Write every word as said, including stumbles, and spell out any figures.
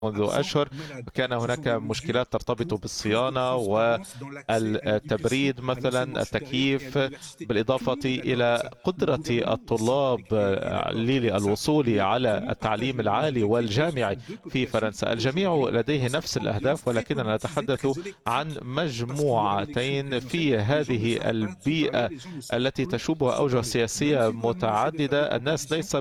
منذ أشهر. كان هناك مشكلات ترتبط بالصيانة والتبريد مثلا، التكييف، بالإضافة إلى قدرة الطلاب للوصول على التعليم العالي والجامعي في فرنسا. الجميع لديه نفس الأهداف، ولكننا نتحدث عن مجموعتين في هذه البيئة التي تشوبها أوجه سياسية متعددة. الناس ليس